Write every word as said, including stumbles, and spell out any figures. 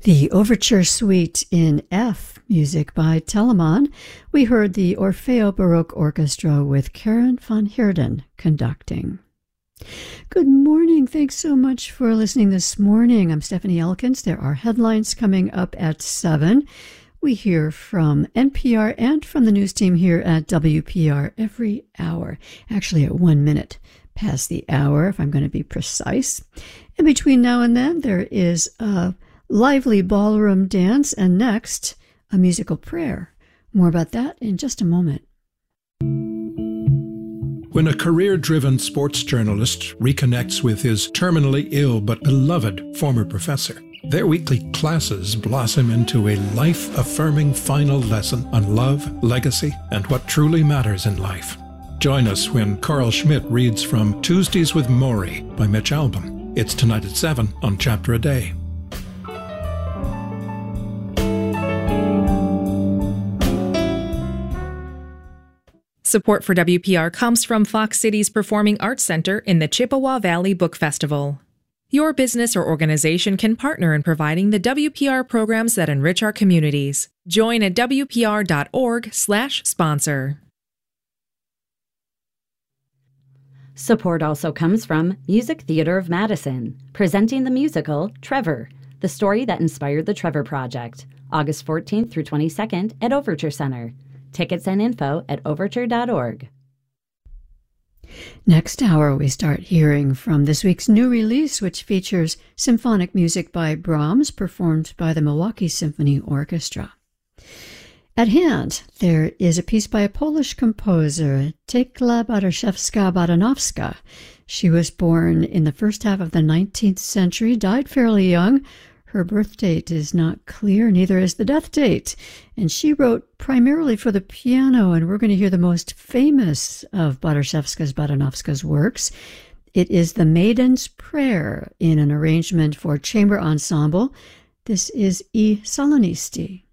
The Overture Suite in F, music by Telemann. We heard the Orfeo Baroque Orchestra with Karen von Heerden conducting. Good morning. Thanks so much for listening this morning. I'm Stephanie Elkins. There are headlines coming up at seven. We hear from N P R and from the news team here at W P R every hour, actually at one minute past the hour, if I'm going to be precise. In between now and then, there is a lively ballroom dance, and next, a musical prayer. More about that in just a moment. When a career-driven sports journalist reconnects with his terminally ill but beloved former professor, their weekly classes blossom into a life-affirming final lesson on love, legacy, and what truly matters in life. Join us when Carl Schmidt reads from Tuesdays with Maury by Mitch Albom. It's tonight at seven on Chapter a Day. Support for W P R comes from Fox Cities Performing Arts Center in the Chippewa Valley Book Festival. Your business or organization can partner in providing the W P R programs that enrich our communities. Join at W P R dot org slash sponsor. Support also comes from Music Theater of Madison, presenting the musical Trevor, the story that inspired the Trevor Project, August fourteenth through twenty-second at Overture Center. Tickets and info at overture dot org. Next hour, we start hearing from this week's new release, which features symphonic music by Brahms, performed by the Milwaukee Symphony Orchestra. At hand, there is a piece by a Polish composer, Tekla Bartoszewska-Baranowska. She was born in the first half of the nineteenth century, died fairly young. Her birth date is not clear, neither is the death date. And she wrote primarily for the piano, and we're going to hear the most famous of Bartoszewska-Baranowska's works. It is The Maiden's Prayer in an arrangement for chamber ensemble. This is E. Solonisti.